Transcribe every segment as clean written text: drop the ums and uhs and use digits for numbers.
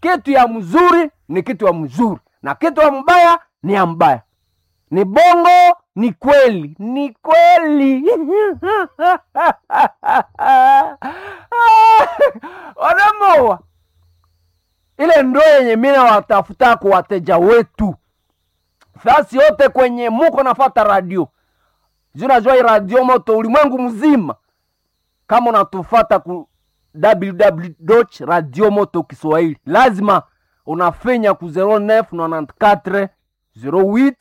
kitu ya mzuri ni kitu ya mzuri, na kitu ya mbaya ni ya mbaya. Ni bongo, ni kweli, ni kweli. Wanamoa ile ndo yenye mina watafuta kwa wateja wetu. Fasi yote kwenye muko nafata radio. Unajua Radio Moto ulimwengu mzima. Kama unatufata ku www.radiomoto Kiswahili, lazima unafanya ku 0994 08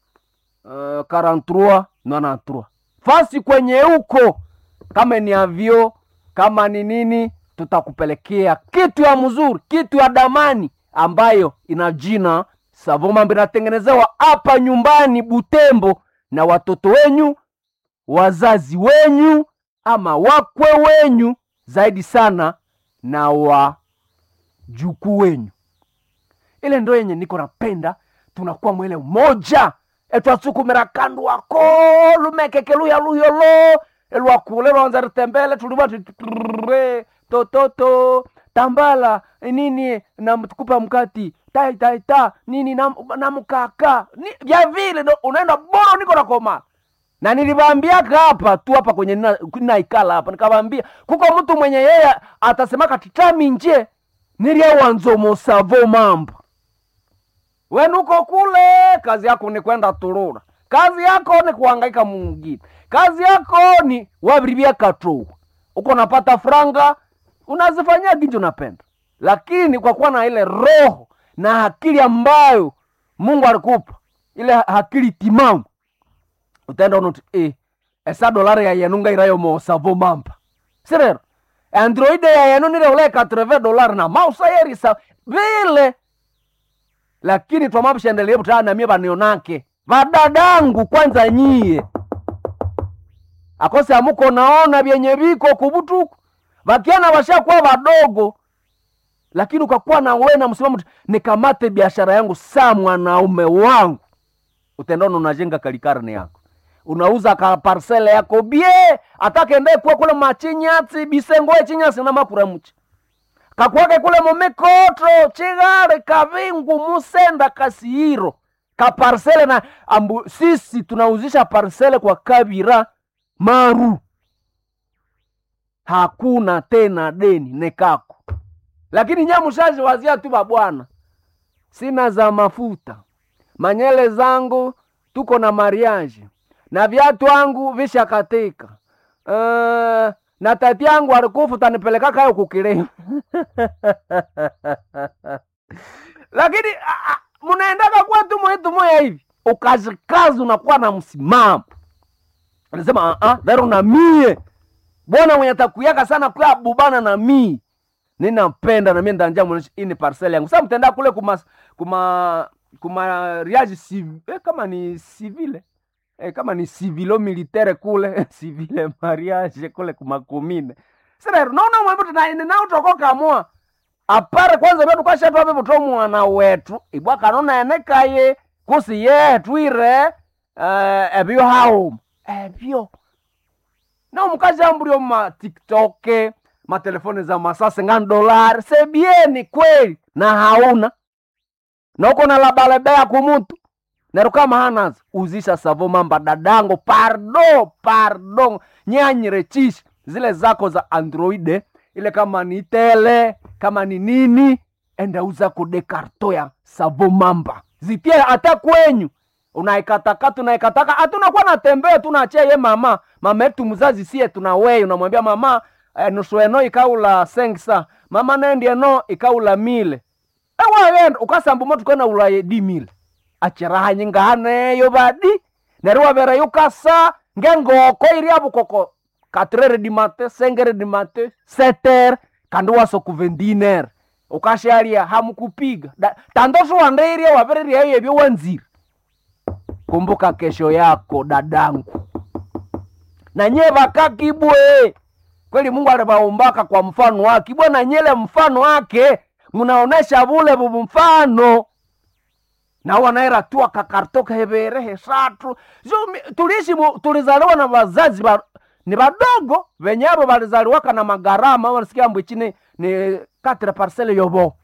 43 93. Fasi kwenye huko, kama ni avio, kama ni nini, tutakupelekea kitu ya mzuri, kitu ya damani ambayo ina jina Savo Mamba. Inatengenezewa hapa nyumbani Butembo na watoto wenyu, wazazi wenyu ama wakwe wenyu, zaidi sana na wajukuu wenyu. Ile ndo yenye niko napenda, tunakuwa mwele umoja. Etwasukumira kandu wako lumekekelu ya luyolo elwakulelo anza tembele tulibati tototo tambala nini na mtukupa mkati ta nini na mkaka ni ya vile unaenda bora niko na koma. Na niliwaambia hapa tu hapa kwenye naikala hapa, nikawaambia kuko mtu mwenye yeye atasema katitami nje nilia wanzo Savo Mamba. Wewe uko kule, kazi yako ni kwenda turura. Kazi yako ni kuhangaika mwingine. Kazi yako ni wabiribia katro. Uko napata franga, unazifanyia kitu unapenda. Lakini kwa kuwa na ile roho na akili ambayo Mungu alikupa, ile akili timamu, utaenda unuti esa dolari ya yanunga irayo Savo Mamba. Sirero. Android ya yanunile ule $80 na mouse yerisa vile. Lakini twamabisha endelee butana na mie banionake. Vadadangu kwanza nyie. Akose amuko naona vyenye viko kubutuku. Vakiana washakuwa wadogo. Lakini ukakuwa na wewe na msimamo nikamate biashara yangu saa mwanaume wangu. Utendono unajenga kalikarne yako. Unauza ka parcele yako bie. Atake ende kwa kule machinyati bisengoe chinyasi na makuramuchi. Kakwake kule momekotro, chigare, kavingu, musenda, kasihiro. Ka parcele na sisi tunauzisha parcele kwa Kabira Maru. Hakuna tena deni nekako. Lakini nyamushaji wazia tu babwana. Sina za mafuta. Manyele zangu tuko na mariage. Na viatu wangu visha katika. Na tati yangu alikufu tanipeleka kayo kukireo. Lakini munaendaka kwa tumo moya hivi. Ukazikazi unakuwa na msimamo. Anasema dhero na mie. Bona mwenye takuyaka sana kwa bubana na mie. Ninapenda na mie ndanja mweneshi ini parcele yangu. Sasa mtenda kule kuma riaji kama ni civile. Kama ni civilo militaire kule, civile mariage kule kumakumine. Sasa unaona mambo tunaenda utokoka moa. Apare kwanza betu kwa shatu hapo mtoto mwana wetu. Ibwa kanona enekaye kusi yetu ire ebyo hao. Ebyo. Na mkazi ambulio ma TikTok, ma telefone za masase $1. Sebieni kweli na hauna. Na uko na labalebea kumutu. Nero kama hanaza uzisha Savo Mamba dadango, pardon, nyanyire chishi zile zako za Android, ile kama ni tele, kama ni nini, enda uza kode karto ya Savo Mamba. Zitia ata kwenyu, unaikataka, hatunakuwa natembea, tunachia ye mama yetu mzazi siye tunawewe, unamwambia mama, nusu eno ikaula sengsa, mama nendi eno ikaula mile. Ewa yendo, ukasambu motu kona ulaye 10,000. Achiraha nyingane yobadi nerwa vera yukasa ngengoko iri abukoko 4 di mate 5 di mate 7 kanduwa soku 20 ukasharia hamukupiga tandoso wanderi waveri yebyo wanzira. Kumbuka kesho yako dadangu na nyeva kakibwe kweli Mungu alibaombaka kwa mfano wake bwana nyele mfano wake munaonesha bule bubu mfano. Na wanaera tuwa kakartoka heberehe satu. Tulizaliwa na wazazi ni badogo. Venyabo balizaliwaka na magarama. Wanasikia mbu chini ni 4 parcele yobo.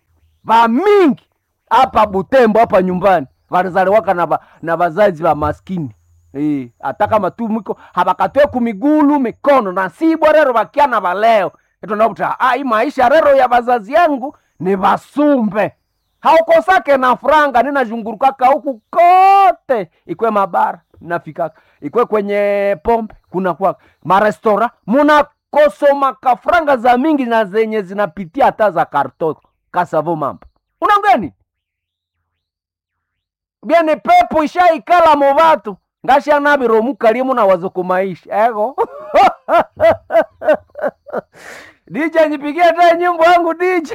va mingi hapa Butembo hapa nyumbani walizaliwaka na bazazi wa maskini. Hata kama tu mwiko habakatwe kumigulu mikono na sibwa rero bakiana baleo. Eto nabuta hii maisha rero ya bazazi yangu ni basumbe. Haukosake na franga nina jungurukaka huku kote. Ikwe mabara nafikaka. Ikwe kwenye pombe kuna kwa marestora muna kosoma kafranga za mingi na zenye zinapitia hata za kartoko. Kasavo mambo. Unangeni? Biane pepo ishaikala mobatu. Ngasha nabiro mukalimu na wazoko maisha. Ego. DJ nipigie hata nyimbo yangu DJ.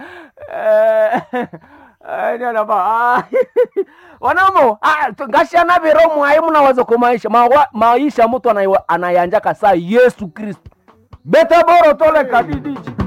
Wanamo, ngasha nabiro mwaimu na wazoko maisha. Maisha mtu anayanjaka saa Yesu Kristo. Beta boro tole kadi DJ.